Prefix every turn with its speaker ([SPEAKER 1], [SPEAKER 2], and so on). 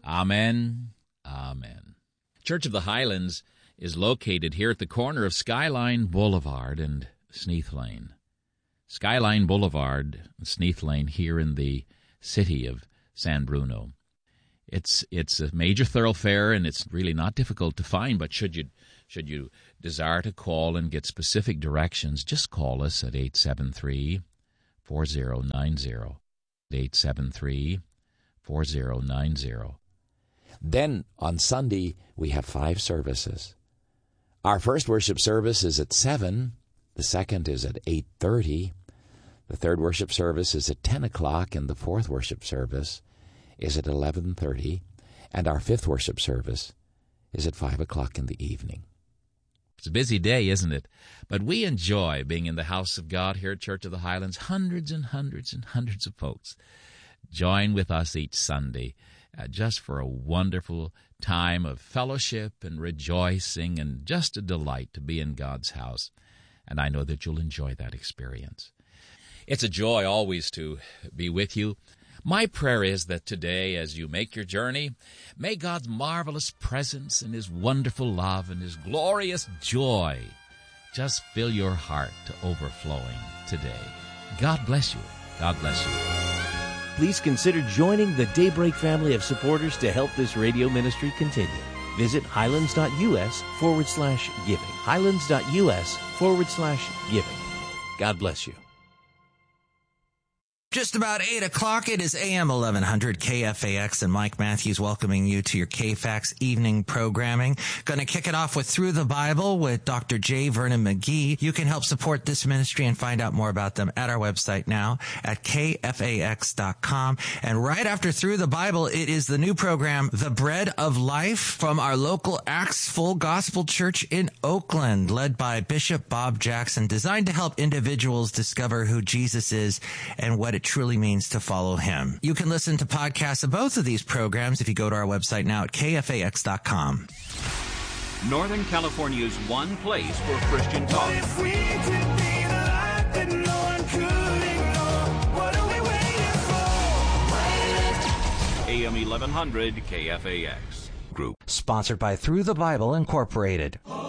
[SPEAKER 1] Amen. Amen. Church of the Highlands is located here at the corner of Skyline Boulevard and Sneath Lane. Skyline Boulevard and Sneath Lane here in the city of San Bruno. It's a major thoroughfare, and it's really not difficult to find, but should you desire to call and get specific directions, just call us at 873-4090. 873-4090.
[SPEAKER 2] Then, on Sunday, we have 5 services. Our first worship service is at 7. The second is at 8:30. The third worship service is at 10 o'clock, and the fourth worship service is at 11:30. And our fifth worship service is at 5 o'clock in the evening.
[SPEAKER 1] It's a busy day, isn't it? But we enjoy being in the house of God here at Church of the Highlands. Hundreds and hundreds and hundreds of folks join with us each Sunday just for a wonderful time of fellowship and rejoicing, and just a delight to be in God's house. And I know that you'll enjoy that experience. It's a joy always to be with you. My prayer is that today, as you make your journey, may God's marvelous presence and His wonderful love and His glorious joy just fill your heart to overflowing today. God bless you. God bless you.
[SPEAKER 3] Please consider joining the Daybreak family of supporters to help this radio ministry continue. Visit highlands.us/giving. highlands.us/giving. God bless you.
[SPEAKER 4] Just about 8 o'clock. It is AM 1100 KFAX, and Mike Matthews welcoming you to your KFAX evening programming. Going to kick it off with Through the Bible with Dr. J. Vernon McGee. You can help support this ministry and find out more about them at our website now at kfax.com. And right after Through the Bible, it is the new program, The Bread of Life, from our local Acts Full Gospel Church in Oakland, led by Bishop Bob Jackson, designed to help individuals discover who Jesus is and what it truly means to follow Him. You can listen to podcasts of both of these programs if you go to our website now at kfax.com.
[SPEAKER 5] Northern California's one place for Christian talk.
[SPEAKER 6] If we could be the light that no one could ignore, what are we waiting for?
[SPEAKER 5] AM 1100 KFAX Group.
[SPEAKER 7] Sponsored by Through the Bible Incorporated.